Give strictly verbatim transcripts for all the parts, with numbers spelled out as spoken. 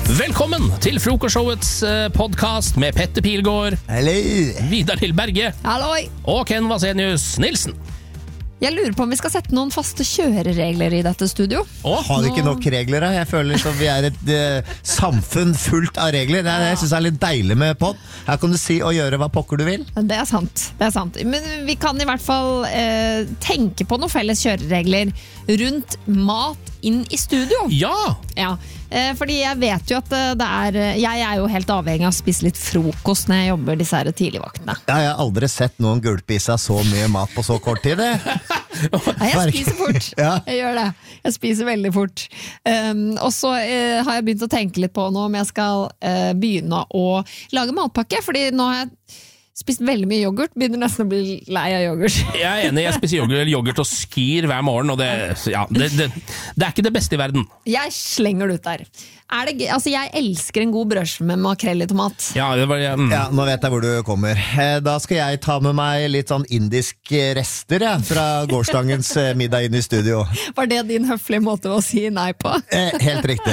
Velkommen til Frokostshowets podcast med Petter Pilgaard, Hallo. Vidar Hilberge Halloi. og Ken Vasenius Nilsen. Jeg lurer på om vi skal sette noen faste kjøreregler i dette studio. Og Har vi ikke nok regler da? Jeg føler som vi er et uh, samfunn fullt av regler. Det er, jeg synes det er litt deilig med podd. Her kan du si og gjøre hva pokker du vil. Det er sant, det er sant. Men vi kan i hvert fall eh, tenke på noen felles kjøreregler rundt mat inn i studio. ja, Ja, eh, fordi jeg vet jo at det er Jeg er jo helt avhengig av å spise litt frokost når jeg jobber disse her tidligvaktene. Ja, jeg har aldri sett noen gulpe i seg så mye mat på så kort tid. Det. Nei, jeg spiser fort. Ja. Jeg gjør det. Jeg spiser veldig fort. Um, og så uh, har jeg begynt å tenke litt på nå om jeg skal uh, begynne å lage matpakke, fordi nå har jeg spist veldig mye yoghurt, begynner nesten å bli lei av yoghurt. jeg er enig, jeg spiser yoghurt, yoghurt og skyr hver morgen, og det, ja, det, det, det er ikke det beste i verden. Jeg slenger det ut der. Er det, altså jeg elsker en god brødskive med makrell i tomat. Ja, det var, ja, mm. Ja, nå vet jeg hvor du kommer. Eh, Da skal jeg ta med meg litt sånn indiske rester ja, fra gårsdagens eh, middag inn i studio. Var det din høflige måte å si nei på? Eh, helt riktig.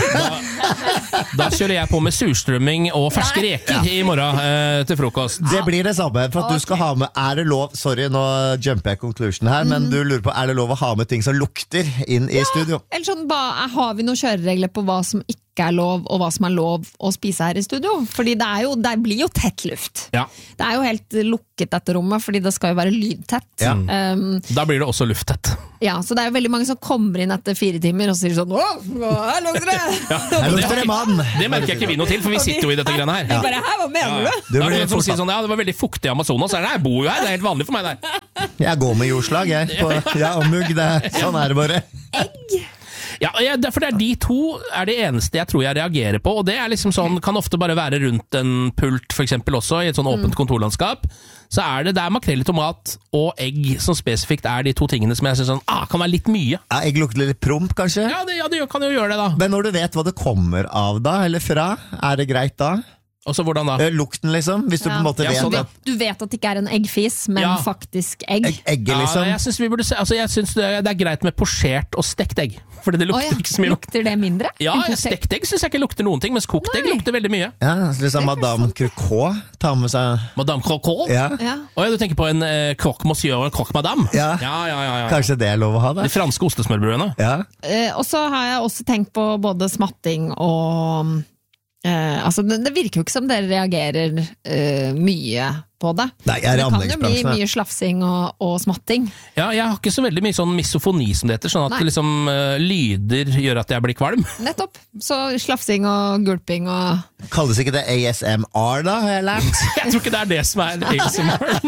Da kjører jeg på med surstrømming og ferske reker i morgen eh, til frokost. Det blir det samme, for at du skal ha med Er det lov, sorry nå jumper jeg conclusion her, men du lurer på, er det lov å ha med ting som lukter inn i studio? Eller sånn, ba, har vi noen kjøreregler på hva som ikke er lov, og hva som er lov å spise her i studio? Fordi det, er jo, det blir jo tett luft. Ja. Det er jo helt lukket dette rommet, fordi det skal jo være lydtett. Ja. Um, Da blir det også lufttett. ja, så det er jo veldig mange som kommer inn etter fire timer og sier sånn Åh, her lukter det! Her lukter det mann! Det merker jeg ikke vi noe til, for vi sitter jo i dette greiene her. Jeg bare, her, hva mener du? Du Det er blir noen som fort- sier sånn, ja, det var veldig fuktig i Amazonas, så er det, jeg bor jo her, det er helt vanlig for meg der. Jeg går med jordslag, jeg. På, ja, og mugg, det er, sånn er det bare. Egg! Ja, jeg- for det er de to er det eneste jeg tror jeg reagerer på, og det er liksom sånn, kan ofte bare være rundt en pult for eksempel også, i et sånn åpent kontorlandskap, så er det, det er makrell i tomat og egg som spesifikt er de to tingene som jeg synes sånn, ah, kan være litt mye. Ja, jeg lukter litt promp, kanskje? Ja, det, ja, det kan jo gjøre det da. Men når du vet hva det kommer av da, eller fra, er det greit da? Og så hvordan da? Eh, Lukten liksom, hvis du Ja. på en måte Ja, vet sånn, ja. at Du vet at det ikke er en eggfis, men Ja. faktisk egg. egg, egget liksom. Ja, jeg synes vi burde se, altså jeg synes det, er, det er greit med posjert og stekt egg, fordi det Å lukter ja, ikke så mye. lukter det mindre? Ja, enn kokt egg? stekt egg synes jeg ikke lukter noen ting, mens kokt egg Nei. lukter veldig mye. Ja, liksom Madame Croquot tar med seg. Madame Croquot? Ja, Ja. Å ja, du tenker på en eh, croque monsieur og en croque madame? Ja. ja, ja, ja, ja. kanskje det er lov å ha De det? franske ostesmørbrødene. Ja, Eh, og så har jeg også tenkt på både smatting og eh, altså det, det virker jo ikke som dere reagerer eh, mye på det. nei, jeg er i Det kan jo bli anleggsbransjen. mye slafsing og, og smatting. Ja, jeg har ikke så veldig mye sånn misofoni som det heter, sånn at Nei. det liksom, eh, lyder gjør at jeg blir kvalm. Nettopp. Så slafsing og gulping og Kalles ikke det A S M R da, har jeg lært? Jeg tror ikke det er det som er A S M R,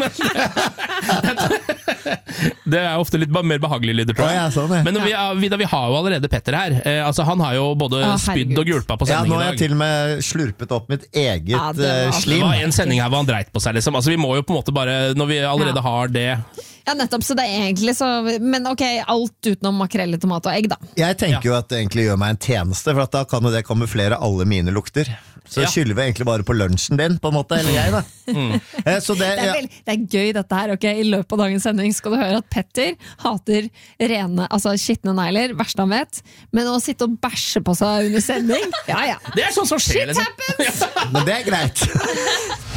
men det er ofte litt ba- mer behagelige lyder, tror Å, jeg. ja, sånn, ja. Men vi, har- Vidar, vi har jo allerede Petter her. Eh, altså, han har jo både Å, spydd herregud. og gulpa på Ja, sending nå i har dag. jeg til og med slurpet opp mitt eget Ja, det var- eh, Det slim. var en sending her hvor han dreit på seg, liksom. Altså, vi må jo på en måte bare, når vi allerede Ja. har det. Ja, nettopp. Så det er egentlig så Men ok, alt utenom makrell i tomat og egg, da. Jeg tenker jo at det egentlig gjør meg en tjeneste, for at da kan jo det kamuflere alle mine lukter. Så Ja. skylder vi egentlig bare på lunsjen din, på en måte, eller jeg da. Eh, Så det, Det er, ja. vel, det er gøy dette her, ok? I løpet av dagens sending skal du høre at Petter hater rene, altså skitne negler, verst han vet, men å sitte og bæsje på seg under sending, ja ja. Det er sånn som skjer, Shit liksom. happens! Men det er greit.